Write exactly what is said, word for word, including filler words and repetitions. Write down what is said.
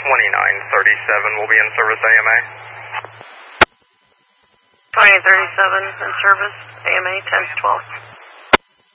twenty-nine thirty-seven will be in service A M A. twenty-nine thirty-seven in service, A M A ten to twelve.